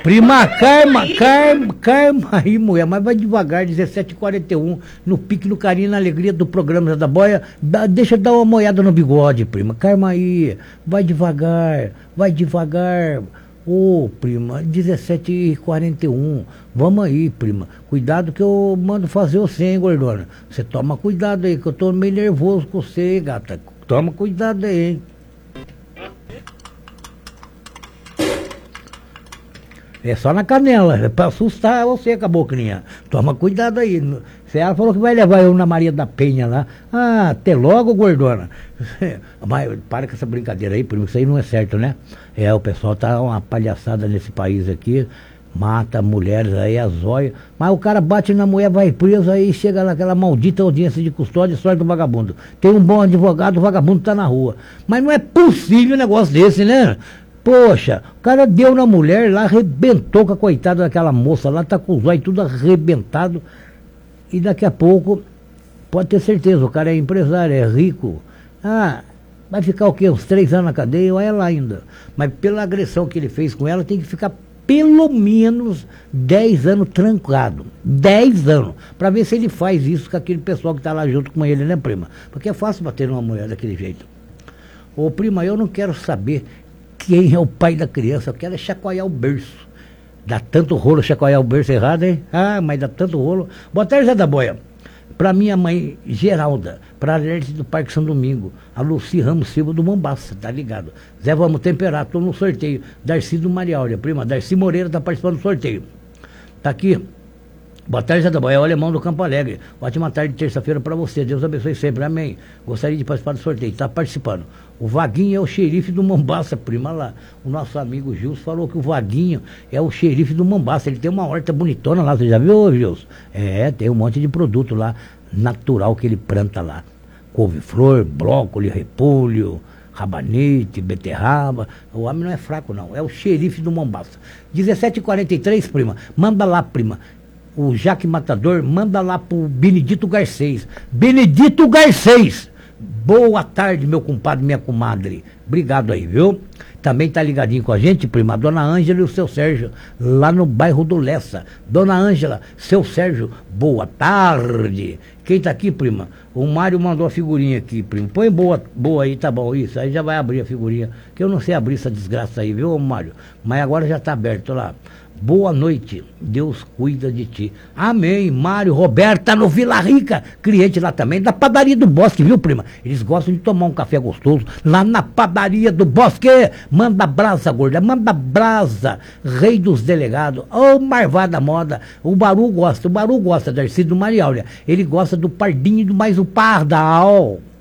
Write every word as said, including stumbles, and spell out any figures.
Prima, Karma, Karma, Karma aí, mulher, mas vai devagar, dezessete e quarenta e um, no pique, no carinho, na alegria do programa da boia, dá, deixa eu dar uma moeda no bigode, prima, Karma aí, vai devagar, vai devagar, ô, oh, prima, dezessete e quarenta e um, vamos aí, prima, cuidado que eu mando fazer você, hein, gordona, você toma cuidado aí, que eu tô meio nervoso com você, gata, toma cuidado aí, hein. É só na canela, é pra assustar você com a boquinha. Toma cuidado aí. Ela falou que vai levar eu na Maria da Penha lá. Ah, até logo, gordona. Mas para com essa brincadeira aí, primo, isso aí não é certo, né? É, o pessoal tá uma palhaçada nesse país aqui, mata mulheres aí, azóia. Mas o cara bate na mulher, vai preso, aí chega naquela maldita audiência de custódia e sorte do vagabundo. Tem um bom advogado, o vagabundo tá na rua. Mas não é possível um negócio desse, né? Poxa, o cara deu na mulher lá, arrebentou com a coitada daquela moça lá, tá com os olhos tudo arrebentado. E daqui a pouco, pode ter certeza, o cara é empresário, é rico. Ah, vai ficar o quê? Uns três anos na cadeia ou ela ainda. Mas pela agressão que ele fez com ela, tem que ficar pelo menos dez anos trancado. dez anos. Pra ver se ele faz isso com aquele pessoal que tá lá junto com ele, né, prima? Porque é fácil bater numa mulher daquele jeito. Ô, prima, eu não quero saber quem é o pai da criança, eu quero é chacoalhar o berço. Dá tanto rolo chacoalhar o berço errado, hein? Ah, mas dá tanto rolo. Boa tarde, Zé da Boia. Pra minha mãe Geralda, pra Alerte do Parque São Domingo, a Luci Ramos Silva do Mombaça, tá ligado? Zé, vamos temperar, tô no sorteio. Darcy do Mariáurea, prima, Darcy Moreira tá participando do sorteio. Tá aqui. Boa tarde, Zé da Boia, é o Alemão do Campo Alegre. Ótima tarde de terça-feira para você. Deus abençoe sempre, amém. Gostaria de participar do sorteio, está participando. O Vaguinho é o xerife do Mombaça, prima lá. O nosso amigo Gilson falou que o Vaguinho é o xerife do Mombaça. Ele tem uma horta bonitona lá, você já viu, Gilson? É, tem um monte de produto lá, natural que ele planta lá. Couve-flor, brócolis, repolho, rabanete, beterraba. O homem não é fraco, não. É o xerife do Mombaça. dezessete e quarenta e três, prima. Manda lá, prima. O Jaque Matador, manda lá pro Benedito Garcês. Benedito Garcês! Boa tarde, meu compadre, minha comadre. Obrigado aí, viu? Também tá ligadinho com a gente, prima, a Dona Ângela e o seu Sérgio, lá no bairro do Lessa. Dona Ângela, seu Sérgio, boa tarde. Quem tá aqui, prima? O Mário mandou a figurinha aqui, prima. Põe boa, boa aí, tá bom, isso. Aí já vai abrir a figurinha, que eu não sei abrir essa desgraça aí, viu, Mário? Mas agora já tá aberto lá. Boa noite, Deus cuida de ti. Amém. Mário Roberta no Vila Rica, cliente lá também da padaria do Bosque, viu, prima? Eles gostam de tomar um café gostoso lá na padaria do Bosque. Manda brasa, gorda, manda brasa. Rei dos delegados, ô, oh, marvada moda. O Baru gosta, o Baru gosta, Darcy do Mariáurea. Ele gosta do Pardinho do mais o Pardal.